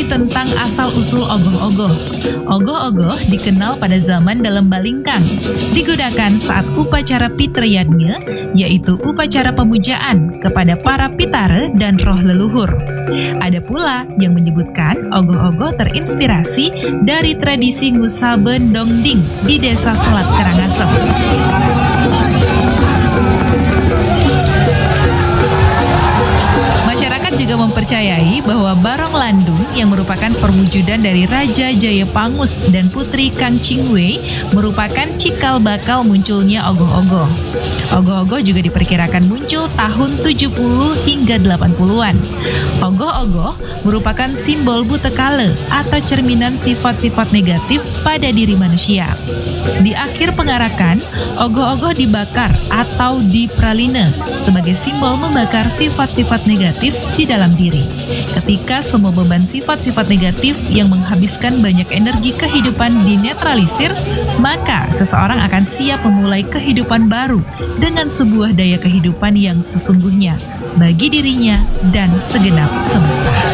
tentang asal-usul ogoh-ogoh. Ogoh-ogoh dikenal pada zaman dalam Balingkang, digunakan saat upacara Pitrayadnya, yaitu upacara pemujaan kepada para pitara dan roh leluhur. Ada pula yang menyebutkan ogoh-ogoh terinspirasi dari tradisi ngusaben dongding di desa Selat Karangasem. Masyarakat juga mempercayai bahwa Barong Landung yang merupakan perwujudan dari Raja Jayapangus dan Putri Kang Chingwei merupakan cikal bakal munculnya ogoh-ogoh. Ogoh-ogoh juga diperkirakan muncul tahun 70 hingga 80-an. Ogoh-ogoh merupakan simbol butekale atau cerminan sifat-sifat negatif pada diri manusia. Di akhir pengarakan, ogoh-ogoh dibakar atau dipraline sebagai simbol membakar sifat-sifat negatif di dalam diri. Ketika semua beban sifat-sifat negatif yang menghabiskan banyak energi kehidupan dinetralisir, maka seseorang akan siap memulai kehidupan baru dengan sebuah daya kehidupan yang sesungguhnya bagi dirinya dan segenap semesta.